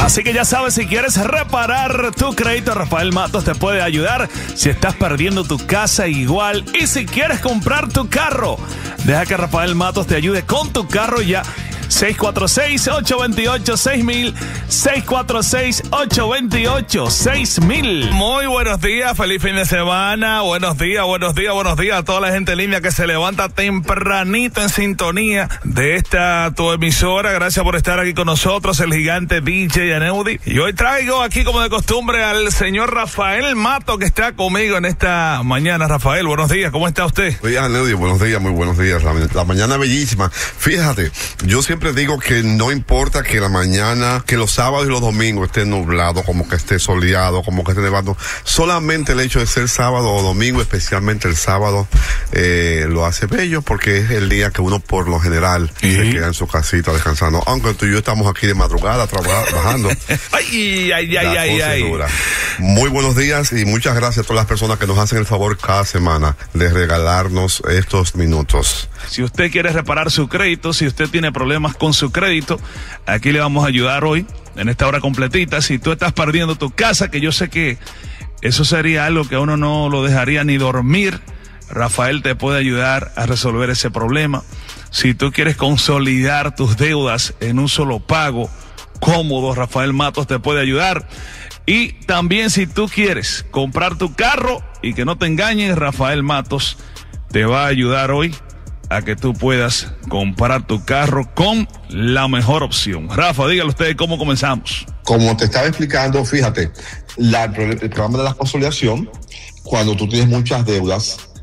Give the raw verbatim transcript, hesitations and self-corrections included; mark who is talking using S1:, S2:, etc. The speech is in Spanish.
S1: Así que ya sabes, si quieres reparar tu crédito, Rafael Matos te puede ayudar. Si estás perdiendo tu casa, igual. Y si quieres comprar tu carro, deja que Rafael Matos te ayude con tu carro ya. seis cuatro seis, ocho dos ocho, seis mil, seis cuatro seis, ocho dos ocho, seis mil. Muy buenos días, feliz fin de semana. Buenos días, buenos días, buenos días a toda la gente en línea que se levanta tempranito en sintonía de esta tu emisora. Gracias por estar aquí con nosotros, el gigante D J Aneudi. Y hoy traigo aquí, como de costumbre, al señor Rafael Matos, que está conmigo en esta mañana. Rafael, buenos días, ¿cómo está usted?
S2: Buenos días, Aneudi, buenos días, muy buenos días. La, la mañana bellísima. Fíjate, yo siempre digo que no importa que la mañana, que los sábados y los domingos esté nublado, como que esté soleado, como que esté nevando, solamente el hecho de ser sábado o domingo, especialmente el sábado, eh, lo hace bello, porque es el día que uno por lo general ¿Sí? se queda en su casita descansando, aunque tú y yo estamos aquí de madrugada trabajando.
S1: ay, ay, ay, ay, ay.
S2: Muy buenos días y muchas gracias a todas las personas que nos hacen el favor cada semana de regalarnos estos minutos.
S1: Si usted quiere reparar su crédito, si usted tiene problemas con su crédito, aquí le vamos a ayudar hoy, en esta hora completita. Si tú estás perdiendo tu casa, que yo sé que eso sería algo que a uno no lo dejaría ni dormir, Rafael te puede ayudar a resolver ese problema. Si tú quieres consolidar tus deudas en un solo pago cómodo, Rafael Matos te puede ayudar. Y también si tú quieres comprar tu carro y que no te engañen, Rafael Matos te va a ayudar hoy a que tú puedas comprar tu carro con la mejor opción. Rafa, dígale usted cómo comenzamos.
S3: Como te estaba explicando, fíjate, la, el programa de la consolidación, cuando tú tienes muchas deudas,